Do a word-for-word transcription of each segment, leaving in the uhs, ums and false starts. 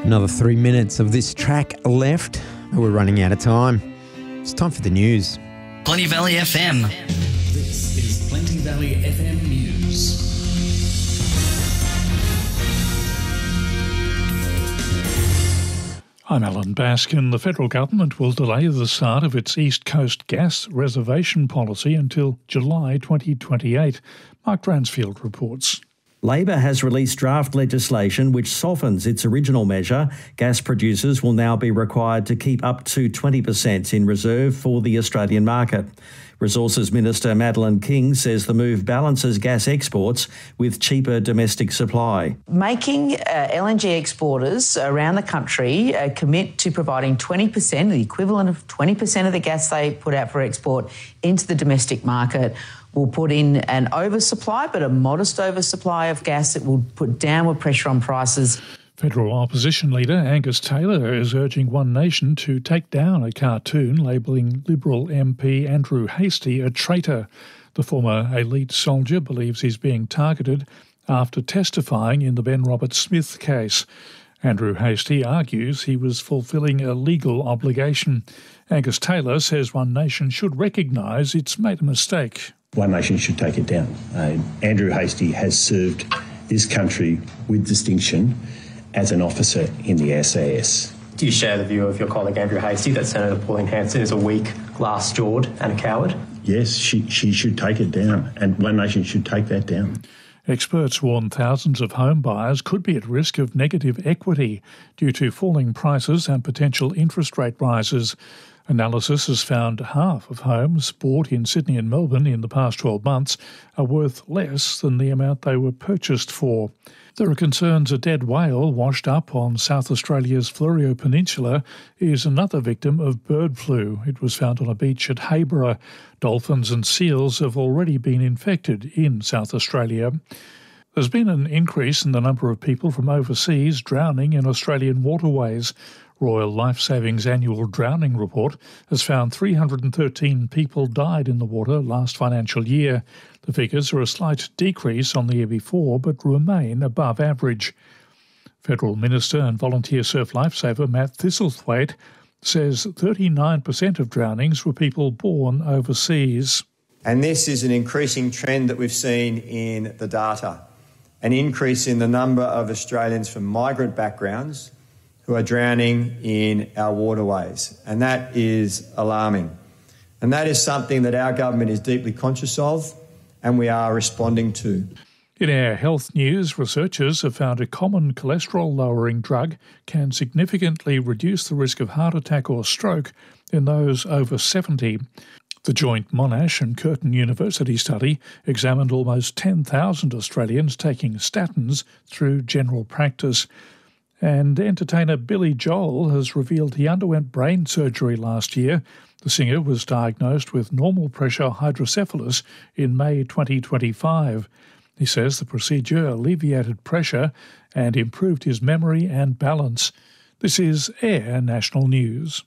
Another three minutes of this track left. We're running out of time. It's time for the news. Plenty Valley F M. This is Plenty Valley F M News. I'm Alan Baskin. The federal government will delay the start of its East Coast gas reservation policy until July twenty twenty-eight. Mark Dransfield reports. Labor has released draft legislation which softens its original measure. Gas producers will now be required to keep up to twenty percent in reserve for the Australian market. Resources Minister Madeleine King says the move balances gas exports with cheaper domestic supply. Making uh, L N G exporters around the country uh, commit to providing twenty percent, the equivalent of twenty percent of the gas they put out for export into the domestic market will put in an oversupply, but a modest oversupply of gas. It will put downward pressure on prices. Federal opposition leader Angus Taylor is urging One Nation to take down a cartoon labelling Liberal M P Andrew Hastie a traitor. The former elite soldier believes he's being targeted after testifying in the Ben Roberts-Smith case. Andrew Hastie argues he was fulfilling a legal obligation. Angus Taylor says One Nation should recognise it's made a mistake. One Nation should take it down. Uh, Andrew Hastie has served this country with distinction as an officer in the S A S. Do you share the view of your colleague Andrew Hastie that Senator Pauline Hanson is a weak, glass-jawed and a coward? Yes, she, she should take it down, and One Nation should take that down. Experts warn thousands of home buyers could be at risk of negative equity due to falling prices and potential interest rate rises. Analysis has found half of homes bought in Sydney and Melbourne in the past twelve months are worth less than the amount they were purchased for. There are concerns a dead whale washed up on South Australia's Fleurieu Peninsula is another victim of bird flu. It was found on a beach at Hayborough. Dolphins and seals have already been infected in South Australia. There's been an increase in the number of people from overseas drowning in Australian waterways. Royal Lifesaving's annual drowning report has found three hundred thirteen people died in the water last financial year. The figures are a slight decrease on the year before, but remain above average. Federal Minister and volunteer surf lifesaver Matt Thistlethwaite says thirty-nine percent of drownings were people born overseas. And this is an increasing trend that we've seen in the data. An increase in the number of Australians from migrant backgrounds who are drowning in our waterways. And that is alarming. And that is something that our government is deeply conscious of and we are responding to. In our health news, researchers have found a common cholesterol-lowering drug can significantly reduce the risk of heart attack or stroke in those over seventy. The joint Monash and Curtin University study examined almost ten thousand Australians taking statins through general practice. And entertainer Billy Joel has revealed he underwent brain surgery last year. The singer was diagnosed with normal pressure hydrocephalus in May twenty twenty-five. He says the procedure alleviated pressure and improved his memory and balance. This is Air National News.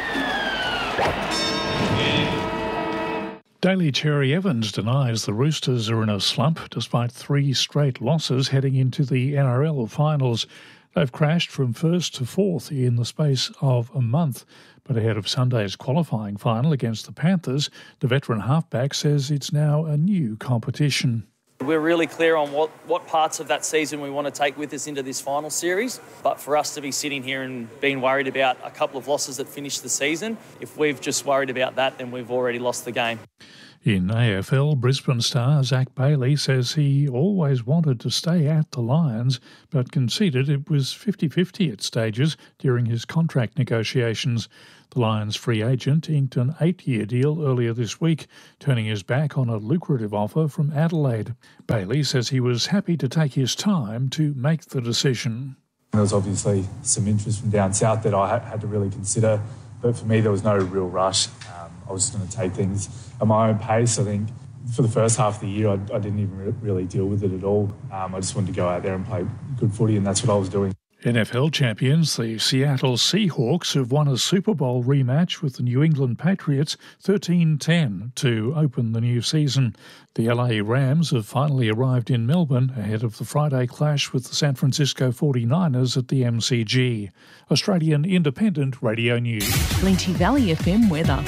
Daly Cherry Evans denies the Roosters are in a slump despite three straight losses heading into the N R L finals. They've crashed from first to fourth in the space of a month. But ahead of Sunday's qualifying final against the Panthers, the veteran halfback says it's now a new competition. We're really clear on what, what parts of that season we want to take with us into this final series. But for us to be sitting here and being worried about a couple of losses that finished the season, if we've just worried about that, then we've already lost the game. In A F L, Brisbane star Zach Bailey says he always wanted to stay at the Lions, but conceded it was fifty-fifty at stages during his contract negotiations. The Lions free agent inked an eight-year deal earlier this week, turning his back on a lucrative offer from Adelaide. Bailey says he was happy to take his time to make the decision. There was obviously some interest from down south that I had to really consider, but for me there was no real rush. Um, I was just going to take things at my own pace. I think for the first half of the year I, I didn't even re- really deal with it at all. Um, I just wanted to go out there and play good footy, and that's what I was doing. N F L champions, the Seattle Seahawks, have won a Super Bowl rematch with the New England Patriots thirteen ten to open the new season. The L A Rams have finally arrived in Melbourne ahead of the Friday clash with the San Francisco forty-niners at the M C G. Australian Independent Radio News. Plenty Valley F M weather.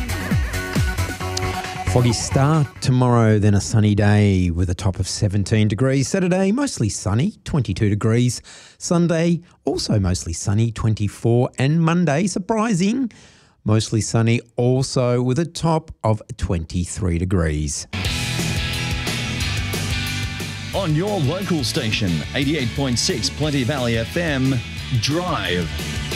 Foggy start tomorrow, then a sunny day with a top of seventeen degrees. Saturday, mostly sunny, twenty-two degrees. Sunday, also mostly sunny, twenty-four. And Monday, surprising, mostly sunny, also with a top of twenty-three degrees. On your local station, eighty-eight point six Plenty Valley F M, Drive.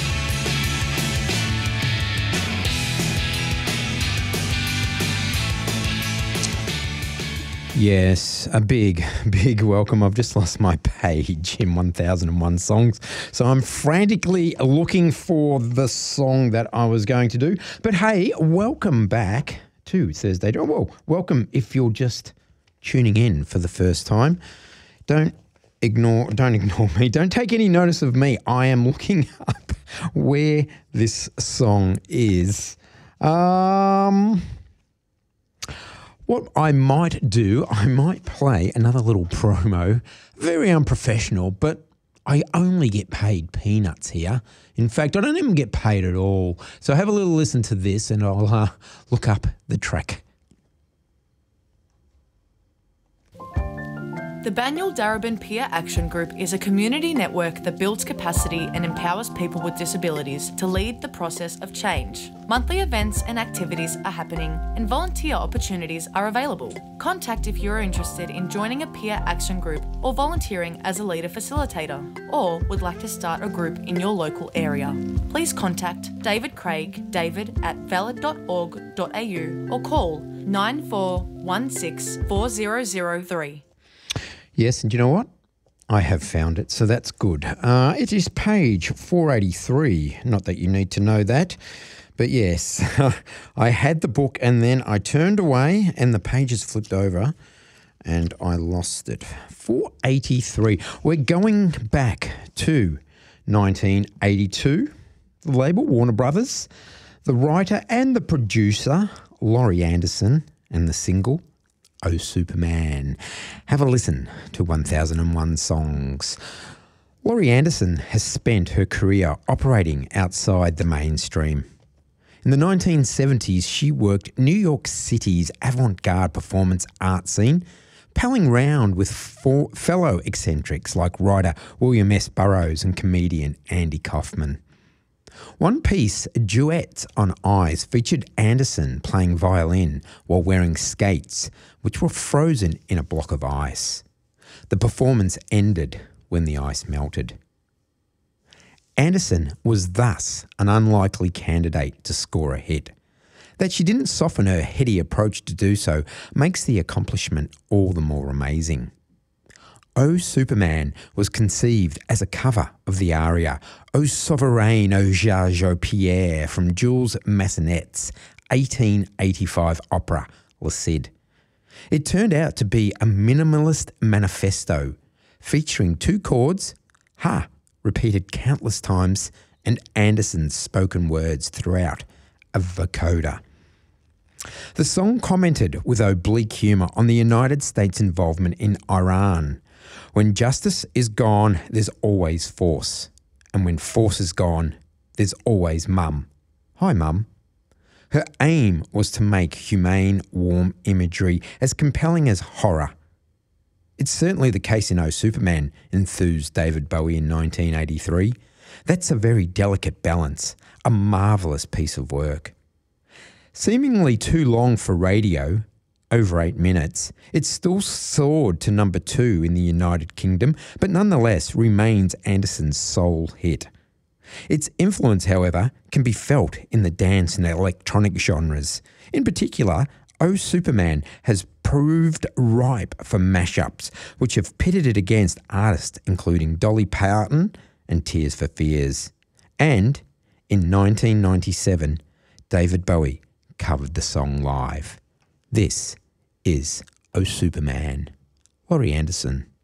Yes, a big, big welcome. I've just lost my page in one thousand one songs. So I'm frantically looking for the song that I was going to do. But hey, welcome back to Thursday. Oh, well, welcome if you're just tuning in for the first time. Don't ignore, don't ignore me. Don't take any notice of me. I am looking up where this song is. Um... What I might do, I might play another little promo. Very unprofessional, but I only get paid peanuts here. In fact, I don't even get paid at all. So have a little listen to this and I'll uh, look up the track. The Banyul Darebin Peer Action Group is a community network that builds capacity and empowers people with disabilities to lead the process of change. Monthly events and activities are happening and volunteer opportunities are available. Contact if you're interested in joining a peer action group or volunteering as a leader facilitator, or would like to start a group in your local area. Please contact David Craig, david at valid dot org dot a u or call nine four one six four zero zero three. Yes, and you know what? I have found it, so that's good. Uh, it is page four eighty-three. Not that you need to know that, but yes, I had the book and then I turned away and the pages flipped over and I lost it. four eighty-three. We're going back to nineteen eighty-two. The label, Warner Brothers. The writer and the producer, Laurie Anderson, and the single, Oh Superman. Have a listen to one thousand one songs. Laurie Anderson has spent her career operating outside the mainstream. In the nineteen seventies, she worked New York City's avant-garde performance art scene, palling round with four fellow eccentrics like writer William S. Burroughs and comedian Andy Kaufman. One piece, Duets on Ice, featured Anderson playing violin while wearing skates, which were frozen in a block of ice. The performance ended when the ice melted. Anderson was thus an unlikely candidate to score a hit. That she didn't soften her heady approach to do so makes the accomplishment all the more amazing. Oh Superman was conceived as a cover of the aria O Souverain, O Jage, O Pierre from Jules Massenet's eighteen eighty-five opera, Le Cid. It turned out to be a minimalist manifesto featuring two chords, ha, repeated countless times, and Anderson's spoken words throughout, a vocoder. The song commented with oblique humour on the United States' involvement in Iran. When justice is gone, there's always force. And when force is gone, there's always mum. Hi, mum. Her aim was to make humane, warm imagery as compelling as horror. It's certainly the case in Oh Superman, enthused David Bowie in nineteen eighty-three. That's a very delicate balance, a marvellous piece of work. Seemingly too long for radio, over eight minutes, it still soared to number two in the United Kingdom, but nonetheless remains Anderson's sole hit. Its influence, however, can be felt in the dance and electronic genres. In particular, Oh Superman has proved ripe for mashups, which have pitted it against artists including Dolly Parton and Tears for Fears. And in nineteen ninety-seven, David Bowie covered the song live. This is Oh Superman, Laurie Anderson.